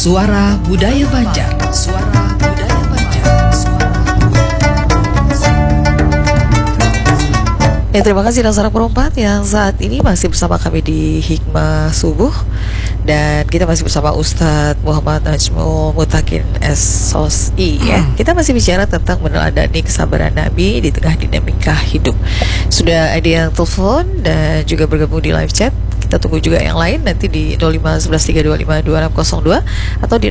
Suara Budaya Banjar. Suara Budaya Banjar. Terima kasih Nasara Perempat yang saat ini masih bersama kami di Hikmah Subuh. Dan kita masih bersama Ustadz Muhammad Najmul Mutakin SOSI ya. Kita masih bicara tentang meneladani kesabaran Nabi di tengah dinamika hidup. Sudah ada yang telepon dan juga bergabung di live chat. Kita tunggu juga yang lain nanti di 051132522602 atau di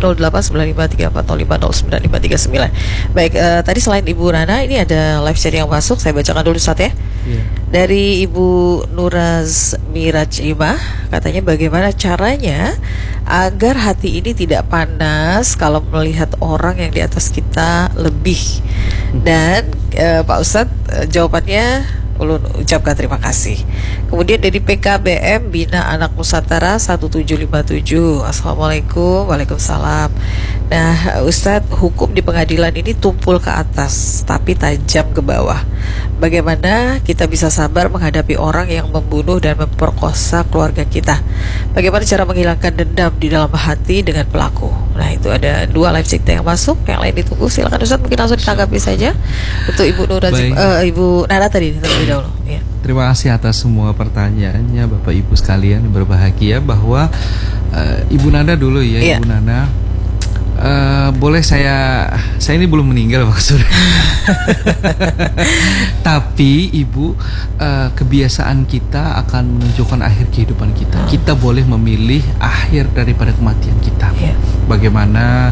089534050959. Baik, tadi selain Ibu Rana ini ada live chat yang masuk. Saya bacakan dulu Ustadz ya. Dari Ibu Nuraz Miraj Imah, katanya bagaimana caranya agar hati ini tidak panas kalau melihat orang yang di atas kita lebih. Dan Pak Ustadz jawabannya ulun ucapkan terima kasih. Kemudian dari PKBM Bina Anak Nusantara 1757. Assalamualaikum. Waalaikumsalam. Nah Ustadz, hukum di pengadilan ini tumpul ke atas tapi tajam ke bawah. Bagaimana kita bisa sabar menghadapi orang yang membunuh dan memperkosa keluarga kita? Bagaimana cara menghilangkan dendam di dalam hati dengan pelaku? Nah itu ada dua live chat yang masuk, yang lain ditunggu. Silakan Ustadz, mungkin langsung ditanggapi saja. Untuk Ibu Nur Ibu Nana tadi terlebih dahulu ya. Terima kasih atas semua pertanyaannya Bapak Ibu sekalian, berbahagia bahwa Ibu Nana dulu ya, yeah. Ibu Nana. Boleh saya ini belum meninggal maksudnya. Tapi Ibu, kebiasaan kita akan menunjukkan akhir kehidupan kita. Kita boleh memilih akhir daripada kematian kita. Bagaimana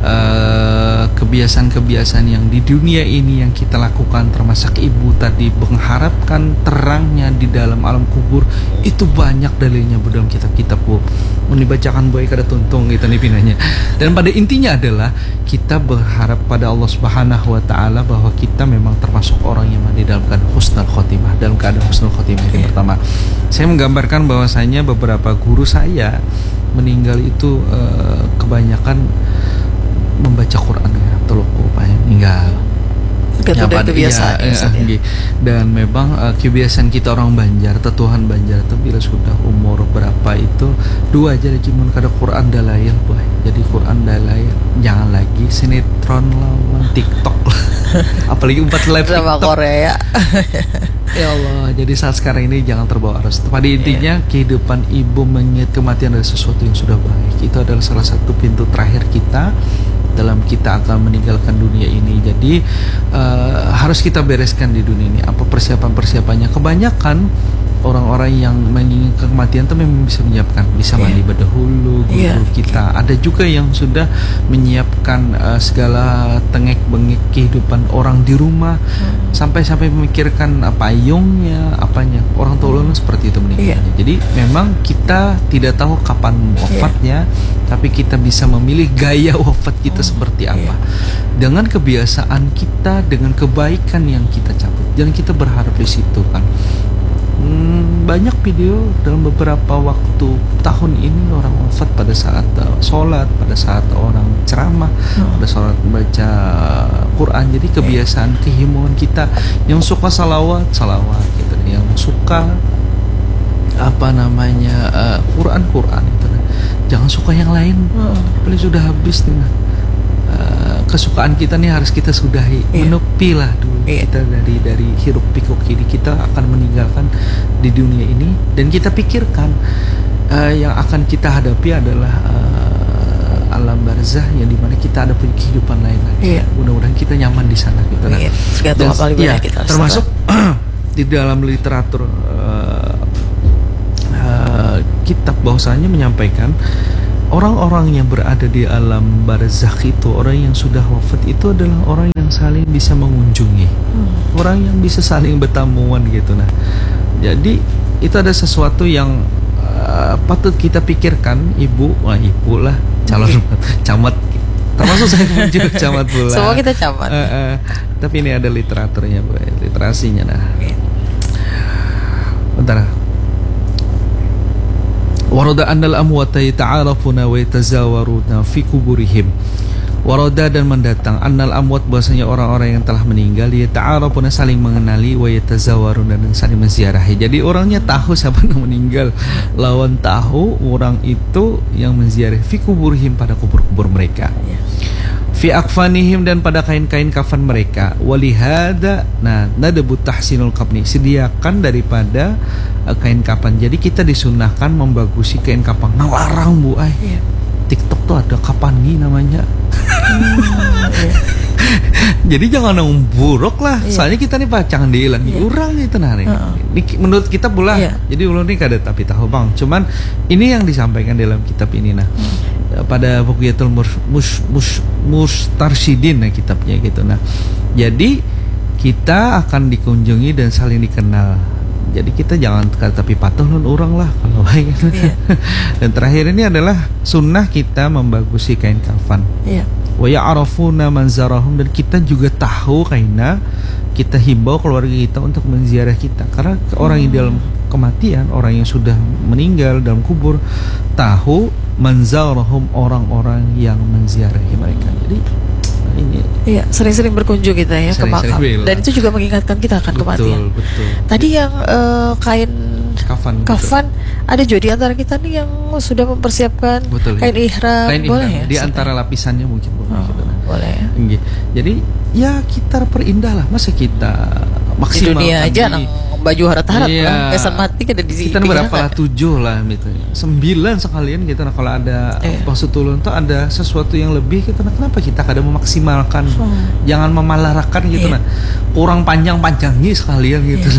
kebiasaan-kebiasaan yang di dunia ini yang kita lakukan, termasuk Ibu tadi mengharapkan terangnya di dalam alam kubur, itu banyak dalilnya dalam kitab-kitab Bu. Dibacakan boy kada tuntung gitu nih pinanya. Dan pada intinya adalah kita berharap pada Allah Subhanahu wa taala bahwa kita memang termasuk orang yang di dalam keadaan husnul khotimah, dalam keadaan husnul khotimah. Yang pertama, saya menggambarkan bahwasanya beberapa guru saya meninggal itu kebanyakan membaca Quran ya, teloko meninggal. Kebiasaan Dan memang kebiasaan kita orang Banjar, tetuhan Banjar itu bila sudah umur berapa itu dua aja lagi mun kada Quran dalail boy. Jadi Quran dalail jangan lagi sinetron lawan TikTok lah. Apalagi 4 live drama TikTok Korea. Ya Allah, jadi saat sekarang ini jangan terbawa arus. Pada intinya kehidupan Ibu mengingat kematian adalah sesuatu yang sudah baik. Itu adalah salah satu pintu terakhir kita dalam kita akan meninggalkan dunia ini. Jadi harus kita bereskan di dunia ini apa persiapan-persiapannya. Kebanyakan orang-orang yang menginginkan kematian itu memang bisa menyiapkan, bisa mandi berdahulu guru kita. Ada juga yang sudah menyiapkan segala tengek-bengek kehidupan orang di rumah, sampai-sampai memikirkan payungnya, apanya. Orang tua ulun seperti itu meninggalnya. Jadi memang kita tidak tahu kapan wafatnya, tapi kita bisa memilih gaya wafat kita seperti apa. Dengan kebiasaan kita, dengan kebaikan yang kita cabut. Jangan kita berharap di situ kan. Banyak video dalam beberapa waktu tahun ini orang wafat pada saat sholat, pada saat orang ceramah, pada saat baca Quran. Jadi kebiasaan kehimbauan kita yang suka salawat gitu, yang suka Quran itu, jangan suka yang lain. Paling sudah habis dengan kesukaan kita nih harus kita sudahi, menepi lah dulu kita dari hiruk pikuk ini. Kita akan meninggalkan di dunia ini dan kita pikirkan yang akan kita hadapi adalah alam barzah yang dimana kita ada punya kehidupan lain lagi. Mudah-mudahan kita nyaman di sana gitu. Termasuk di dalam literatur kitab bahwasanya menyampaikan orang-orang yang berada di alam barzakh itu, orang yang sudah wafat itu adalah orang yang saling bisa mengunjungi, orang yang bisa saling bertamuan gitu. Nah, jadi itu ada sesuatu yang patut kita pikirkan. Ibu lah calon camat, termasuk saya juga camat pula. Semua kita camat. Tapi ini ada literaturnya, literasinya. Nah, bentar. Warada annal amwata yata'arafuna wa yatazawaruna fi kuburihim Waroda dan mendatang annal amwat bahwasanya orang-orang yang telah meninggal yata'arafuna saling mengenali wa yatazawaruna dan saling menziarahi. Jadi orangnya tahu siapa yang meninggal, lawan tahu orang itu yang menziarahi fi kuburihim pada kubur-kubur mereka. Fi akfanihim dan pada kain-kain kafan mereka. Walihada nadabut tahsinul kafni, sediakan daripada kain kafan. Jadi kita disunahkan membagusi kain kafan. Ngelarang Bu ay. TikTok tuh ada kapan nih namanya. Jadi jangan yang buruk lah. Soalnya kita nih jangan dihilang urang itu nah. Menurut kita pula. Jadi ulun nih kada tapi tahu bang. Cuman ini yang disampaikan dalam kitab ini nah. Pada Bughyatul Mustarsyidin nah kitabnya gitu nah. Jadi kita akan dikunjungi dan saling dikenal. Jadi kita jangan tapi patuh lun orang lah kalau baik. Dan terakhir ini adalah sunnah kita membagusi kain kafan. Wa ya'rafuna manzarahum, dan kita juga tahu karena kita himbau keluarga kita untuk menziarah kita. Karena orang yang dalam kematian, orang yang sudah meninggal dalam kubur, tahu manzarahum orang-orang yang menziarahi mereka. Jadi ini sering-sering berkunjung kita ya ke makam. Dan itu juga mengingatkan kita akan kematian. Betul. Tadi yang kain kafan ada juga di antara kita nih yang sudah mempersiapkan kain ihram. Boleh ya? Di antara lapisannya mungkin boleh. Boleh ya. Jadi ya kita perindah lah. Masa kita maksimal di dunia aja baju harap-harap lah, kesan mati ada di sini. Kita berapa lah 7 lah gitu. 9 sekalian gitu. Nah kalau ada maksud ulun tuh ada sesuatu yang lebih gitu. Nah kenapa kita kadang memaksimalkan? Jangan memalarakan gitu nah. Kurang panjang-panjangi sekalian gitu.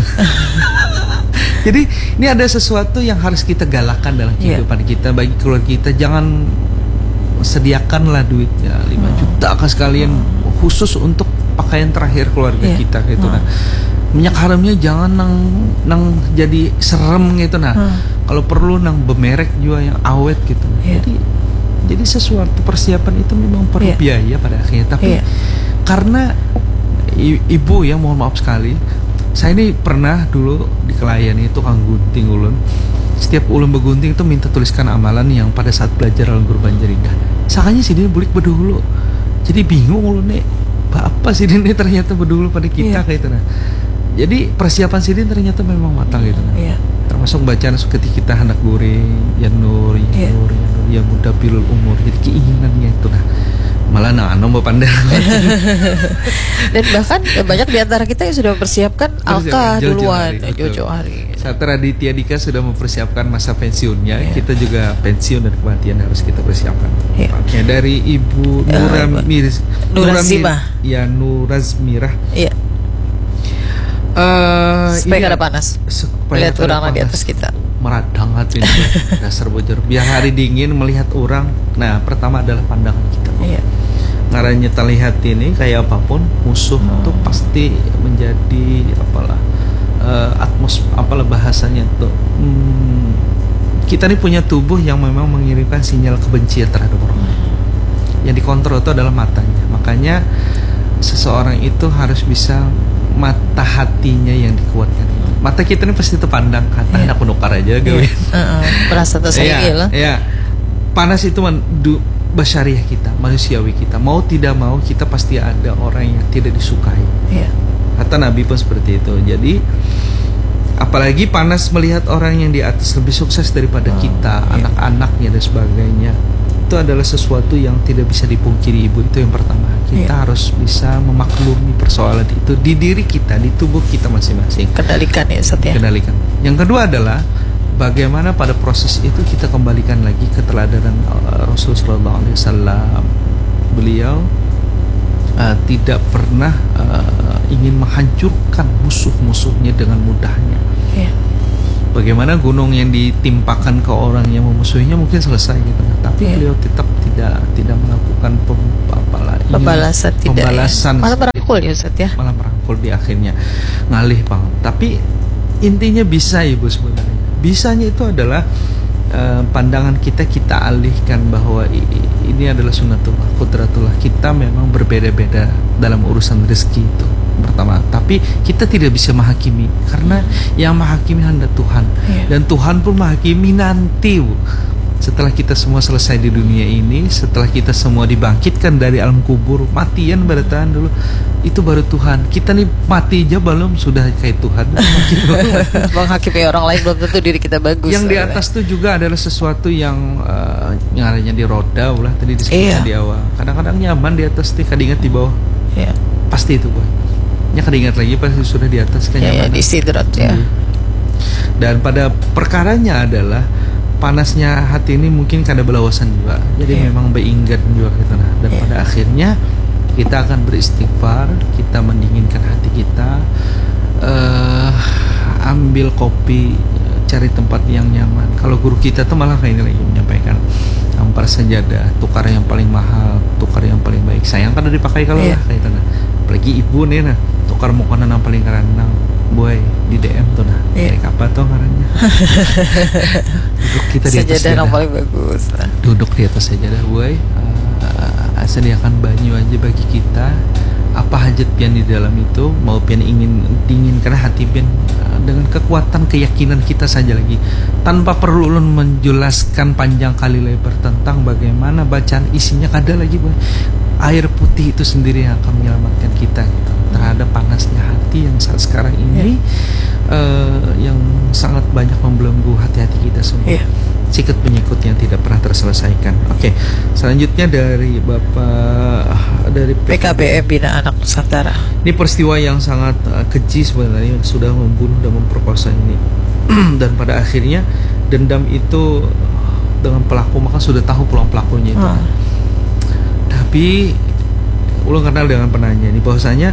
Jadi ini ada sesuatu yang harus kita galakan dalam kehidupan kita, bagi keluarga kita. Jangan sediakanlah duitnya 5 juta sekalian khusus untuk pakaian terakhir keluarga kita gitu nah. Minyak haramnya jangan nang jadi serem gitu nah. Kalau perlu nang bemerek juga yang awet gitu. Jadi sesuatu persiapan itu memang perlu biaya pada akhirnya. Tapi karena ibu ya, mohon maaf sekali, saya ini pernah dulu dikelayani tukang gunting ulun. Setiap ulun begunting itu minta tuliskan amalan yang pada saat belajar dalam guru Banjarindah. Sakanya sih dia bulik bedulu. Jadi bingung ulun nih, apa sih ini ternyata bedulu pada kita kayak itu nah. Jadi persiapan sidin ternyata memang matang gitu nah. Termasuk bacaan seperti kita hendak guring, ya nur, ya muda pilul umur. Jadi keinginannya itu nah. Malah mau pandai. Dan bahkan banyak di antara kita yang sudah mempersiapkan alka duluan jauh-jauh hari. Saat Raditya Dika sudah mempersiapkan masa pensiunnya, kita juga pensiun dan kematian harus kita persiapkan. Dari Ibu Nurazmirah. Supaya ada panas. Melihat orang di atas kita. Meradang hati dasar bocor. Biar hari dingin melihat orang. Nah, pertama adalah pandangan kita. Ngaranya terlihat ini kayak apapun musuh itu pasti menjadi apalah bahasanya tuh. Kita ini punya tubuh yang memang mengirimkan sinyal kebencian terhadap orang lain. Yang dikontrol itu adalah matanya. Makanya seseorang itu harus bisa mata hatinya yang dikuatkan. Mata kita ini pasti terpandang, kata anak penukar aja gawin. Merasa tersaingi lah. Panas itu basyariah kita, manusiawi kita. Mau tidak mau kita pasti ada orang yang tidak disukai. Kata Nabi pun seperti itu. Jadi apalagi panas melihat orang yang di atas lebih sukses daripada kita, anak-anaknya dan sebagainya. Itu adalah sesuatu yang tidak bisa dipungkiri ibu. Itu yang pertama. Kita harus bisa memaklumi persoalan itu di diri kita, di tubuh kita masing-masing. Kendalikan ya Ustaz ya. Kendalikan. Yang kedua adalah bagaimana pada proses itu kita kembalikan lagi ke teladanan Rasulullah SAW. Beliau tidak pernah ingin menghancurkan musuh-musuhnya dengan mudahnya. Bagaimana gunung yang ditimpakan ke orang yang memusuhinya mungkin selesai gitu, tapi beliau tetap tidak melakukan pembalasan, malah merangkul ya Ustaz ya. Malah merangkul di akhirnya ngalih bang. Tapi intinya bisa ibu sebenarnya. Bisanya itu adalah pandangan kita alihkan bahwa ini adalah sunnatullah, qudratullah. Kita memang berbeda-beda dalam urusan rezeki itu pertama, tapi kita tidak bisa menghakimi karena yang menghakimi hanya Tuhan. Dan Tuhan pun menghakimi nanti Bu. Setelah kita semua selesai di dunia ini, setelah kita semua dibangkitkan dari alam kubur, matian bertahan dulu, itu baru Tuhan. Kita nih mati aja belum sudah kayak Tuhan. Menghakimi orang lain belum tentu diri kita bagus. Yang di atas tuh juga adalah sesuatu yang adanya di roda ulah tadi disebutkan di awal. Kadang-kadang nyaman di atas nih, kadang ingat di bawah. Iya. Pasti itu boy. Ya kadang ingat lagi pasti sudah di atas kenyamanan. Di sidrat ya. Dan pada perkaranya adalah panasnya hati ini mungkin karena belawasan juga. Jadi memang beingat juga gitu nah. Dan pada akhirnya kita akan beristighfar, kita mendinginkan hati kita, ambil kopi, cari tempat yang nyaman. Kalau guru kita tuh malah kayak ini lagi menyampaikan, ampar sajadah, tukar yang paling mahal, tukar yang paling baik. Sayang kan udah dipakai kalau lah kayak gitu nah. Apalagi ibu nih nah, tukar makanan yang paling karenang. Boy di DM tuh nah, kayak apa tuh karanya? Duduk kita di atas sajadah yang paling bagus. Duduk di atas sajadah boy, sediakan banyu aja bagi kita. Apa hajat pian di dalam itu, mau pian ingin dingin karena hati pian dengan kekuatan keyakinan kita saja lagi, tanpa perlu ulun menjelaskan panjang kali lebar tentang bagaimana bacaan isinya kada lagi boy. Air putih itu sendiri yang akan menyelamatkan kita gitu, terhadap panasnya hati yang saat sekarang ini yang sangat banyak membelenggu hati-hati kita semua. Sikut penyikut yang tidak pernah terselesaikan. Oke, selanjutnya dari Bapak dari PKBM Bina Anak Nusantara. Ini peristiwa yang sangat keji sebenarnya, sudah membunuh dan memperkosa ini. Dan pada akhirnya dendam itu dengan pelaku, maka sudah tahu pulang pelakunya itu. Tapi ulun kenal dengan penanya ini bahwasanya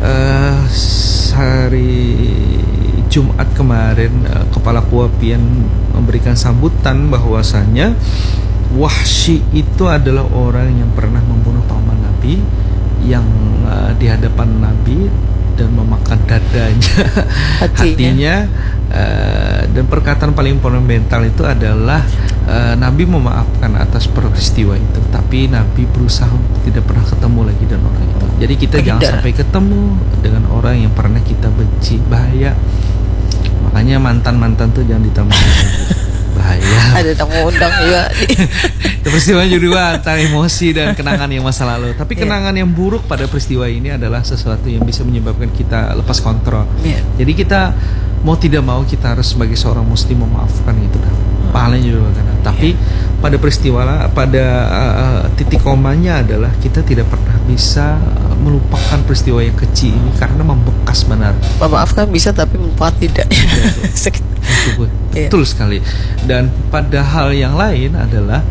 hari Jumat kemarin Kepala Kuapian memberikan sambutan bahwasanya Wahsy itu adalah orang yang pernah membunuh paman Nabi, yang di hadapan Nabi dan memakan dadanya, hatinya. Dan perkataan paling fundamental itu adalah Nabi memaafkan atas peristiwa itu, tapi Nabi berusaha tidak pernah ketemu lagi dengan orang itu. Jadi kita jangan sampai ketemu dengan orang yang pernah kita benci, bahaya. Makanya mantan-mantan tuh jangan ditambah bahaya. Ada tamu undang juga. Itu peristiwa juga antara emosi dan kenangan yang masa lalu. Tapi kenangan yang buruk pada peristiwa ini adalah sesuatu yang bisa menyebabkan kita lepas kontrol. Jadi kita mau tidak mau kita harus sebagai seorang muslim memaafkan itu dah. Pahalanya juga kan. Tapi pada peristiwa pada titik komanya adalah kita tidak pernah bisa melupakan peristiwa yang kecil ini karena membekas benar. Memaafkan bisa tapi melupakan tidak. Betul sekali. Dan pada hal yang lain adalah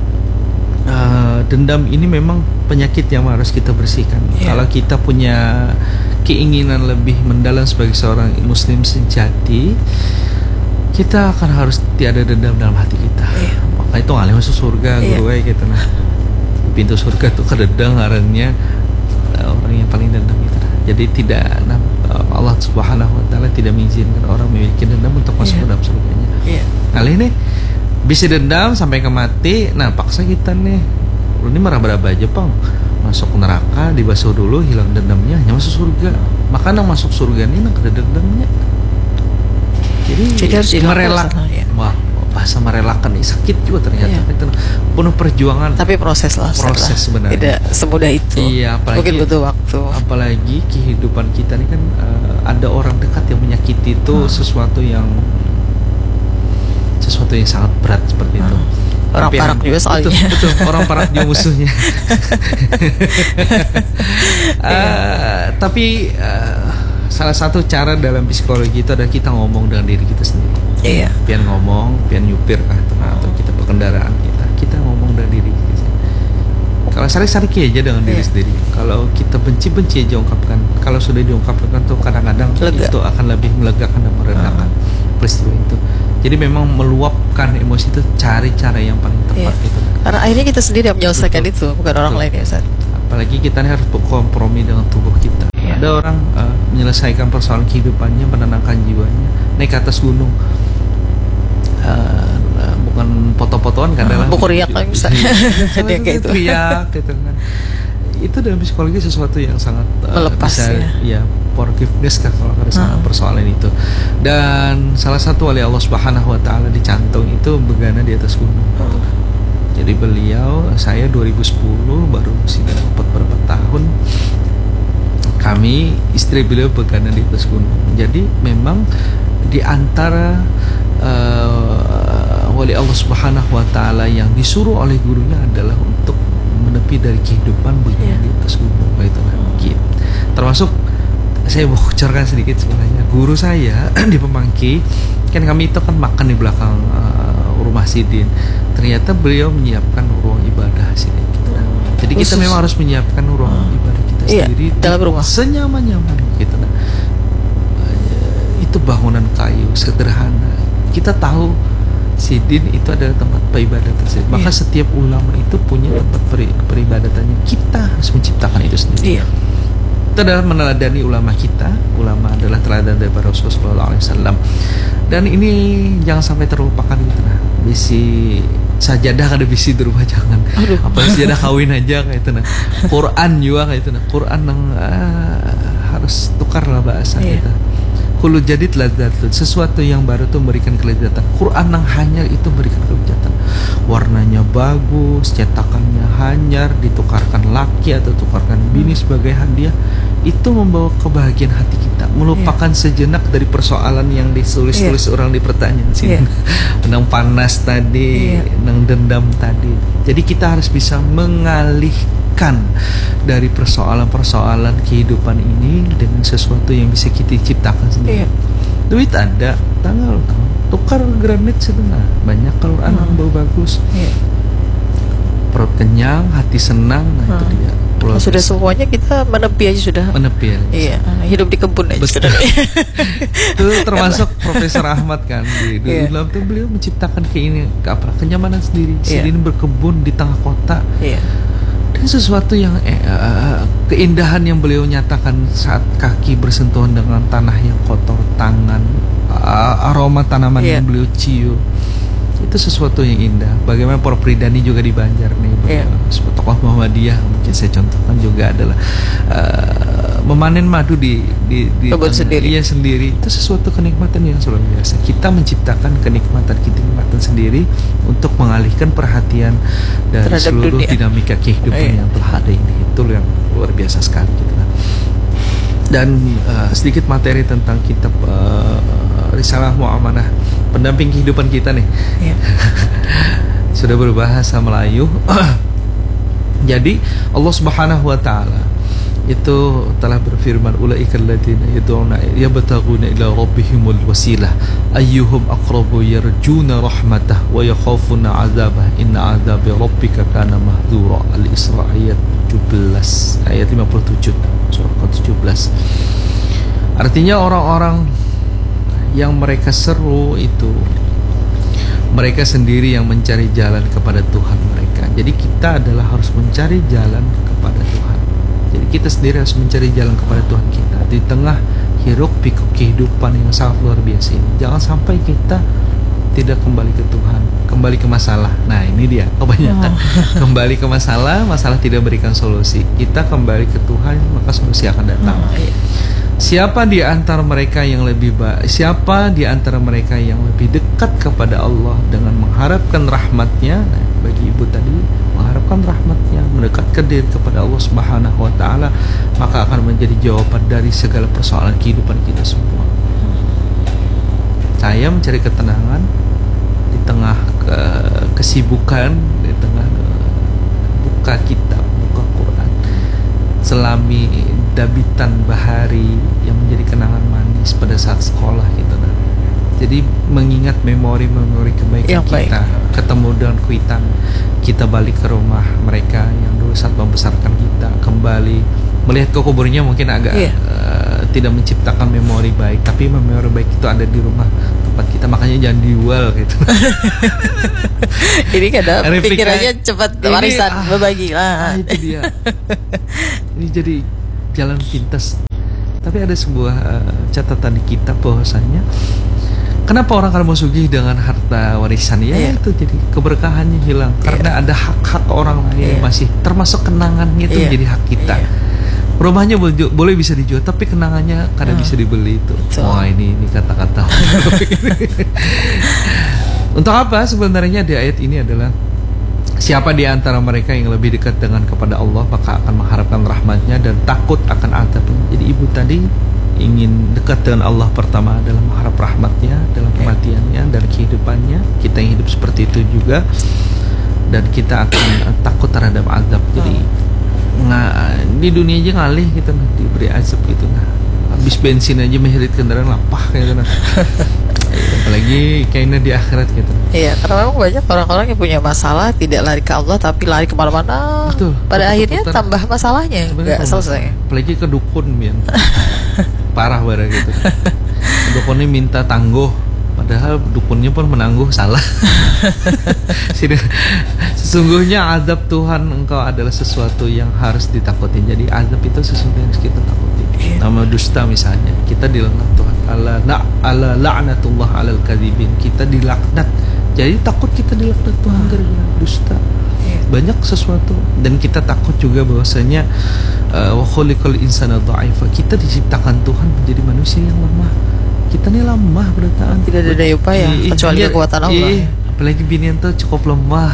dendam ini memang penyakit yang harus kita bersihkan. Kalau kita punya keinginan lebih mendalam sebagai seorang muslim sejati, kita akan harus tiada dendam dalam hati kita. Maka itu ngalih masuk surga gue gitu nah. Pintu surga tuh kededang ngarannya orang yang paling dendam gitu nah. Jadi tidak Allah Subhanahu wa taala tidak mengizinkan orang memiliki dendam untuk masuk ke dalam surganya. Ngalih nih bisa dendam sampai ke mati. Nah, paksa kita nih. Lu ini marah-marah aja, Pang. Masuk neraka, dibasuh dulu, hilang dendamnya, hanya masuk surga. Maka nang masuk surga ini nang ada dendamnya. Jadi harus merelakan. Wah, bahasa merelakan nih sakit juga ternyata. Itu penuh perjuangan. Tapi proses sebenarnya. Tidak semudah itu. Iya, apalagi mungkin butuh waktu. Apalagi kehidupan kita ini kan ada orang dekat yang menyakiti itu sesuatu yang sangat berat seperti itu. Orang parak juga soalnya. Betul, orang parak juga musuhnya. Tapi salah satu cara dalam psikologi itu adalah kita ngomong dengan diri kita sendiri. Pian ngomong, pian nyupir atau kita berkendaraan kita ngomong dengan diri kita sendiri. Kalau sari-sari aja dengan diri sendiri. Kalau kita benci aja ungkapkan. Kalau sudah diungkapkan tuh kadang-kadang itu akan lebih melegakan dan meredakan peristiwa itu. Jadi memang meluapkan emosi itu cari cara yang paling tepat gitu. Karena akhirnya kita sendiri yang menyelesaikan itu, bukan orang lain ya Ustaz. Apalagi kita harus berkompromi dengan tubuh kita. Ada orang menyelesaikan persoalan kehidupannya, menenangkan jiwanya, naik ke atas gunung. Bukan foto-fotoan kan adalah buku riak kan bisa. Dia kayak itu. Riak gitu kan. Itu dalam psikologi sesuatu yang sangat melepas bisa, forgiveness kalau ada salah persoalan itu. Dan salah satu wali Allah Subhanahu wa taala di Cantung itu begana di atas gunung. Jadi beliau, saya 2010 baru sini dapat berapa tahun. Kami istri beliau begana di atas gunung. Jadi memang di antara wali Allah Subhanahu wa taala yang disuruh oleh gurunya adalah untuk menepi dari kehidupan begana di atas gunung. Itulah gitu. Termasuk saya bocorkan sedikit sebenarnya. Guru saya di Pemangki, kan kami itu kan makan di belakang rumah Sidin. Ternyata beliau menyiapkan ruang ibadah sini gitu. Jadi kita memang harus menyiapkan ruang ibadah kita sendiri dalam rumah senyaman-nyaman gitu. Itu bangunan kayu sederhana. Kita tahu Sidin itu adalah tempat peribadah tersebut. Maka setiap ulama itu punya tempat peribadatannya. Kita harus menciptakan itu sendiri. Itu adalah meneladani ulama kita. Ulama adalah teladan dari Rasulullah SAW. Dan ini jangan sampai terlupakan gitu nah. Bisi sajadah ada bisi di rumah jangan. Apalagi sajadah kawin aja kayak itu nah. Quran juga kayak itu nah. Quran yang harus tukar lah bahasa kita. Kullu jadid ladzatun, sesuatu yang baru itu memberikan kelezatan. Quran yang hanyar itu memberikan kelezatan. Warnanya bagus, cetakannya hanyar, ditukarkan laki atau tukarkan bini sebagai hadiah, itu membawa kebahagiaan hati kita, melupakan sejenak dari persoalan yang ditulis-tulis orang di pertanyaan sini. Nang panas tadi, nang dendam tadi. Jadi kita harus bisa mengalihkan dari persoalan-persoalan kehidupan ini dengan sesuatu yang bisa kita ciptakan sendiri. Duit ada, tanggal tukar granit setengah, banyak kalau anak bau bagus. Perut kenyang, hati senang, nah itu dia. Sudah semuanya kita menepi aja sudah. Menepi aja. Iya, hidup di kebun aja sudah. Itu termasuk Profesor Ahmad kan di dalam itu beliau menciptakan kenyamanan sendiri. Sidin berkebun di tengah kota. Dan sesuatu yang keindahan yang beliau nyatakan saat kaki bersentuhan dengan tanah yang kotor, tangan, aroma tanaman yang beliau cium, itu sesuatu yang indah. Bagaimana Prof Ridani juga di Banjar nih, tokoh Muhammadiyah mungkin saya contohkan juga adalah memanen madu di kebun sendiri. Iya sendiri, itu sesuatu kenikmatan yang luar biasa. Kita menciptakan kenikmatan sendiri untuk mengalihkan perhatian dari terhadap seluruh dunia. Dinamika kehidupan yang telah ada ini. Itu yang luar biasa sekali gitu. Dan sedikit materi tentang kitab Risalah Mu'amanah, pendamping kehidupan kita nih. Sudah berbahasa Melayu. Jadi Allah Subhanahu wa taala itu telah berfirman, ulaikal ladzina yad'una yabtaguna ila rabbihimul wasilah ayyuhum aqrabu yarjuna rahmatah wa yakhafuna 'adzabah inna 'adzabi rabbika kana mahdzura. Al-Isra ayat 17 ayat 57 surah 17. Artinya orang-orang yang mereka seru itu mereka sendiri yang mencari jalan kepada Tuhan mereka. Jadi kita adalah harus mencari jalan kepada Tuhan. Jadi kita sendiri harus mencari jalan kepada Tuhan kita di tengah hiruk pikuk kehidupan yang sangat luar biasa ini. Jangan sampai kita tidak kembali ke Tuhan, kembali ke masalah. Nah ini dia kebanyakan kembali ke masalah tidak berikan solusi. Kita kembali ke Tuhan, maka solusi akan datang. Siapa di antara mereka yang lebih siapa di antara mereka yang lebih dekat kepada Allah dengan mengharapkan rahmatnya? Nah, bagi ibu tadi mengharapkan rahmatnya, mendekatkan diri kepada Allah Subhanahu wa taala, maka akan menjadi jawaban dari segala persoalan kehidupan kita semua. Saya mencari ketenangan di tengah kesibukan, di tengah buka kitab, buka Quran, selami dabitan bahari yang menjadi kenangan manis pada saat sekolah gitu nah. Jadi mengingat memori-memori kebaikan kita, ketemu dengan kuitan, kita balik ke rumah mereka yang dulu saat membesarkan kita, kembali melihat ke kuburnya mungkin agak tidak menciptakan memori baik, tapi memori baik itu ada di rumah tempat kita, makanya jangan dijual gitu. Ini kadang pikirannya cepat warisan berbagi lah. Itu dia. Ini jadi jalan pintas. Tapi ada sebuah catatan di kitab bahwasanya kenapa orang kalau mau sugih dengan harta warisan itu jadi keberkahannya hilang karena ada hak-hak orang lain yang masih termasuk kenangannya itu jadi hak kita. Rumahnya boleh bisa dijual, tapi kenangannya kadang bisa dibeli itu. Betul. Wah, ini kata-kata. Untuk apa sebenarnya di ayat ini adalah siapa di antara mereka yang lebih dekat dengan kepada Allah maka akan mengharapkan rahmatnya dan takut akan azabnya. Jadi ibu tadi ingin dekat dengan Allah, pertama adalah mengharap rahmatnya dalam kematiannya dan kehidupannya. Kita yang hidup seperti itu juga, dan kita akan takut terhadap azab. Jadi di dunia aja ngalih gitu, diberi azab gitu, habis bensin aja mengirit kendaraan lapah kayak gitu. Apalagi kayaknya di akhirat gitu. Iya, karena memang banyak orang-orang yang punya masalah tidak lari ke Allah tapi lari kemana-mana. Betul. Pada akhirnya tambah masalahnya, nggak selesai. Apalagi ke dukun, Mian. Parah banget gitu. Dukunnya minta tangguh, padahal dukunnya pun menangguh salah. Sesungguhnya azab Tuhan engkau adalah sesuatu yang harus ditakuti. Jadi azab itu sesuatu yang harus kita takuti. Nama dusta misalnya, kita dilaknat Tuhan. Ala la'natullah alal kadzibin. Kita dilaknat. Jadi takut kita dilaknat Tuhan gara-gara dusta. Banyak sesuatu, dan kita takut juga bahwasanya wa khuliqal insana dha'ifa. Kita diciptakan Tuhan menjadi manusia yang lemah. Kita nih lemah bertahan, tidak ada daya upaya kecuali kekuatan Allah. Apalagi binian tuh cukup lemah.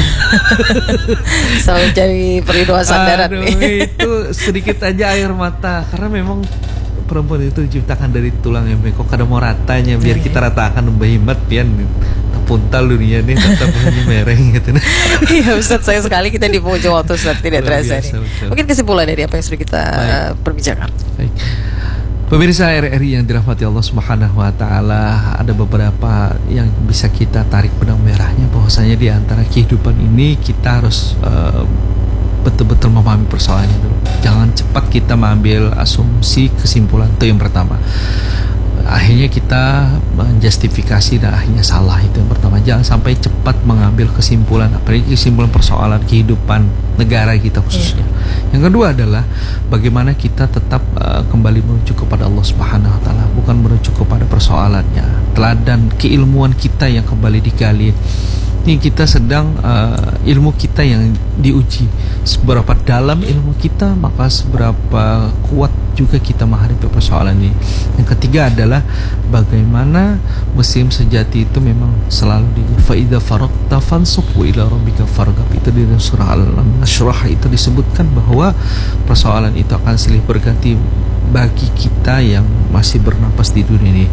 Selalu cari perlindungan sandaran nih. Itu sedikit aja air mata, karena memang perempuan itu diciptakan dari tulang yang bengkok, kada mau ratanya, biar kita ratakan behimat pian puntal dunia nih tetap mereng gitu. Iya Ustaz, sayang sekali kita di penghujung waktu Ustaz, tidak terasa nih. Mungkin kesimpulan dari apa yang sudah kita perbicarakan. Baik. Pemirsa RRI yang dirahmati Allah Subhanahu wa taala, ada beberapa yang bisa kita tarik benang merahnya, bahwasanya di antara kehidupan ini kita harus betul-betul memahami persoalannya dulu. Jangan cepat kita mengambil asumsi kesimpulan, itu yang pertama. Akhirnya kita menjustifikasi dan akhirnya salah, itu yang pertama. Jangan sampai cepat mengambil kesimpulan, apalagi kesimpulan persoalan kehidupan negara kita khususnya. Yang kedua adalah bagaimana kita tetap kembali merujuk kepada Allah Subhanahu wa taala, bukan merujuk kepada persoalannya. Teladan keilmuan kita yang kembali digali. Ini kita sedang ilmu kita yang diuji. Seberapa dalam ilmu kita, maka seberapa kuat juga kita menghadapi persoalan ini. Yang ketiga adalah bagaimana muslim sejati itu memang selalu di fa idza faraqta fansub wa ila rabbika farghab. Itu di surah Al-Nashrah itu disebutkan bahwa persoalan itu akan silih berganti bagi kita yang masih bernapas di dunia ini.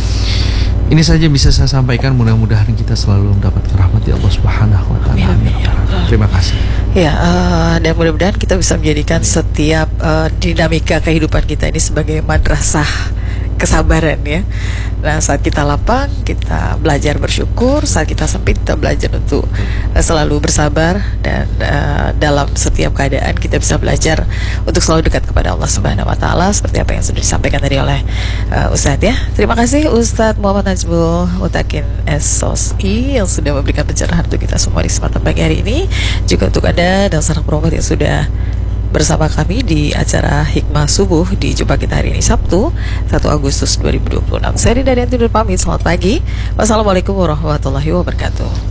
Ini saja bisa saya sampaikan, mudah-mudahan kita selalu mendapat rahmat Allah Subhanahu wa taala. Terima kasih. Ya, dan mudah-mudahan kita bisa menjadikan setiap dinamika kehidupan kita ini sebagai madrasah kesabaran ya. Nah, saat kita lapang kita belajar bersyukur, saat kita sempit kita belajar untuk selalu bersabar, dan dalam setiap keadaan kita bisa belajar untuk selalu dekat kepada Allah Subhanahu wa taala, seperti apa yang sudah disampaikan tadi oleh Ustadz ya. Terima kasih Ustadz Muhammad Najmul Mutakin SOSI yang sudah memberikan pencerahan untuk kita semua di kesempatan pagi hari ini, juga untuk Anda dan sanak perawat yang sudah bersama kami di acara Hikmah Subuh di jumpa kita hari ini Sabtu 1 Agustus 2026. Saya Rinda dan tidur pamit, selamat pagi. Wassalamualaikum warahmatullahi wabarakatuh.